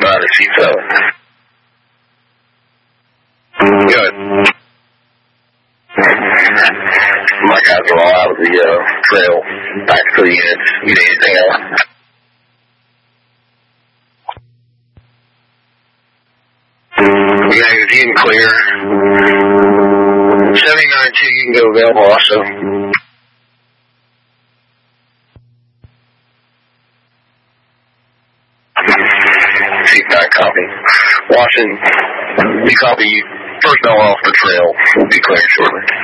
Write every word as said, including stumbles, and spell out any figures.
not a C seven. Good. My guys are all out of the uh, trail, back to the units. You need anything else? Yeah, you can clear. seventy-nine two, you can go available also. Feedback copy. Washington, we copy you. Personnel off the trail will be cleared shortly.